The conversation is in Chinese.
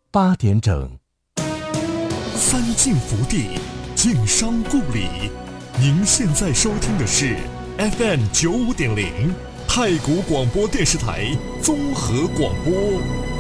8点整。 三晋福地，晋商故里。您现在收听的是 FM 95.0太谷广播电视台综合广播。